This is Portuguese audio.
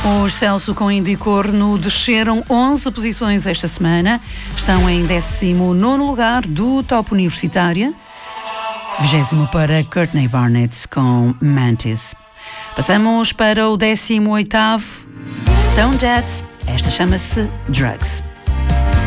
Os Celso com Indicorno desceram 11 posições esta semana. Estão em 19º lugar do Top Universitária. 20º para Courtney Barnett com Mantis. Passamos para o 18º Stone Jets. Esta chama-se Drugs.